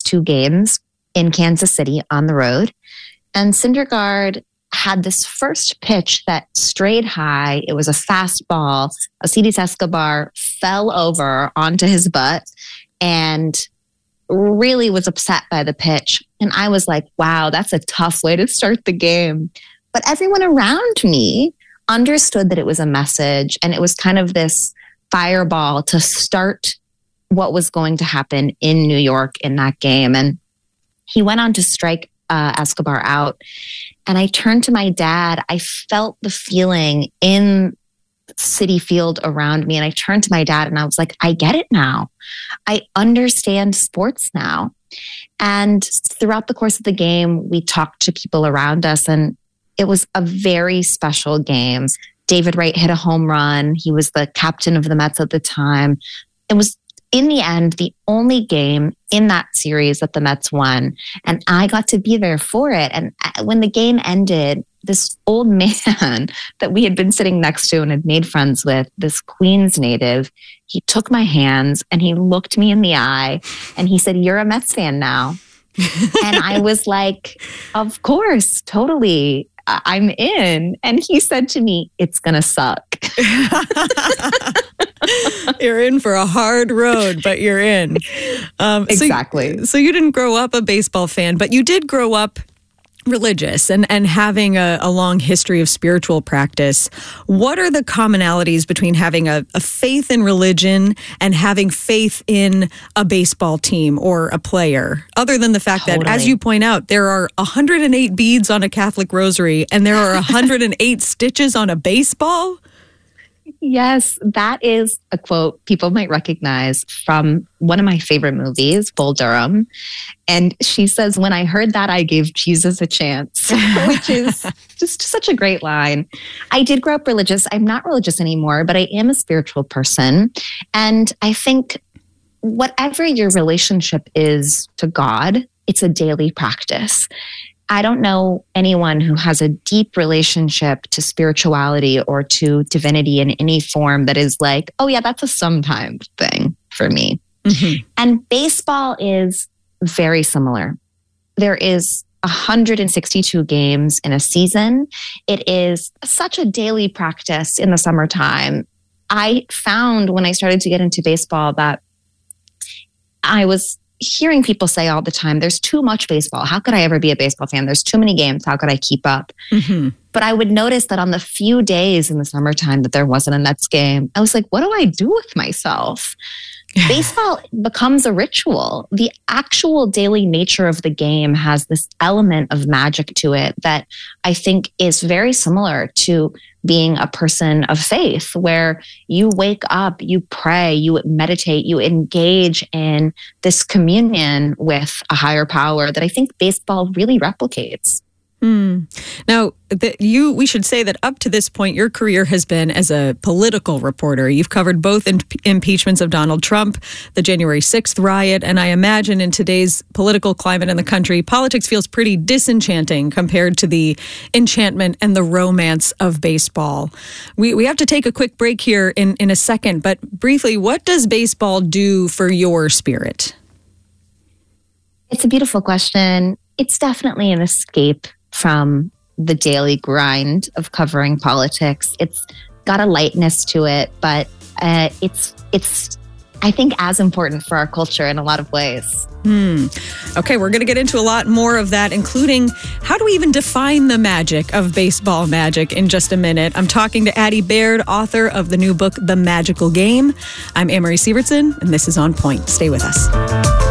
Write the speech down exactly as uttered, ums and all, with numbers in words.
two games in Kansas City on the road. And Syndergaard had this first pitch that strayed high. It was a fastball. Alcides Escobar fell over onto his butt and really was upset by the pitch. And I was like, wow, that's a tough way to start the game. But everyone around me understood that it was a message, and it was kind of this fireball to start what was going to happen in New York in that game. And he went on to strike uh, Escobar out. And I turned to my dad. I felt the feeling in Citi Field around me. And I turned to my dad and I was like, I get it now. I understand sports now. And throughout the course of the game, we talked to people around us, and it was a very special game. David Wright hit a home run. He was the captain of the Mets at the time. It was, in the end, the only game in that series that the Mets won. And I got to be there for it. And when the game ended, this old man that we had been sitting next to and had made friends with, this Queens native, he took my hands and he looked me in the eye and he said, "You're a Mets fan now." And I was like, of course, totally. I'm in. And he said to me, "It's going to suck." You're in for a hard road, but you're in. Um, exactly. So, so you didn't grow up a baseball fan, but you did grow up religious and, and having a, a long history of spiritual practice. What are the commonalities between having a, a faith in religion and having faith in a baseball team or a player? Other than the fact totally. that, as you point out, there are one hundred eight beads on a Catholic rosary and there are one hundred eight stitches on a baseball? Yes, that is a quote people might recognize from one of my favorite movies, Bull Durham. And she says, "When I heard that, I gave Jesus a chance," which is just such a great line. I did grow up religious. I'm not religious anymore, but I am a spiritual person. And I think whatever your relationship is to God, it's a daily practice. I don't know anyone who has a deep relationship to spirituality or to divinity in any form that is like, oh yeah, that's a sometimes thing for me. Mm-hmm. And baseball is very similar. There is one hundred sixty-two games in a season. It is such a daily practice in the summertime. I found when I started to get into baseball that I was hearing people say all the time, there's too much baseball. How could I ever be a baseball fan? There's too many games. How could I keep up? Mm-hmm. But I would notice that on the few days in the summertime that there wasn't a Mets game, I was like, what do I do with myself? Baseball becomes a ritual. The actual daily nature of the game has this element of magic to it that I think is very similar to being a person of faith, where you wake up, you pray, you meditate, you engage in this communion with a higher power that I think baseball really replicates. Hmm. Now, the, you, we should say that up to this point, your career has been as a political reporter. You've covered both in, impeachments of Donald Trump, the January sixth riot, and I imagine in today's political climate in the country, politics feels pretty disenchanting compared to the enchantment and the romance of baseball. We we have to take a quick break here in, in a second, but briefly, what does baseball do for your spirit? It's a beautiful question. It's definitely an escape from the daily grind of covering politics. It's got a lightness to it, but uh, it's it's I think as important for our culture in a lot of ways. Hmm. Okay, we're going to get into a lot more of that, including how do we even define the magic of baseball magic in just a minute. I'm talking to Addie Baird, author of the new book, The Magical Game. I'm Amory Sievertson, and this is On Point. Stay with us.